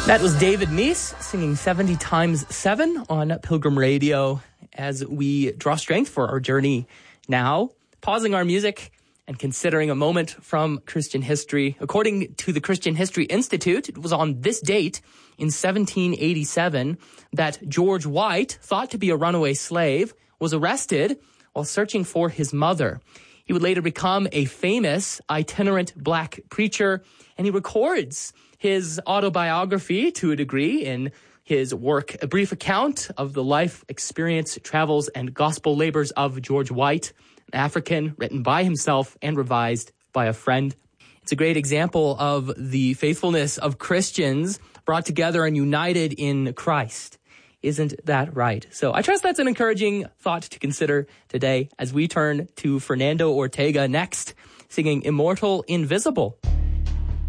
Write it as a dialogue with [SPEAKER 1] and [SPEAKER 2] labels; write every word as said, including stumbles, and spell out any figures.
[SPEAKER 1] That was David Meese singing seventy times seven on Pilgrim Radio as we draw strength for our journey now, pausing our music and considering a moment from Christian history. According to the Christian History Institute, it was on this date in seventeen eighty-seven that George White, thought to be a runaway slave, was arrested while searching for his mother. He would later become a famous itinerant black preacher, and he records his autobiography to a degree in his work, A Brief Account of the Life, Experience, Travels, and Gospel Labors of George White, an African, written by himself and revised by a friend. It's a great example of the faithfulness of Christians brought together and united in Christ. Isn't that right? So I trust that's an encouraging thought to consider today as we turn to Fernando Ortega next, singing Immortal Invisible.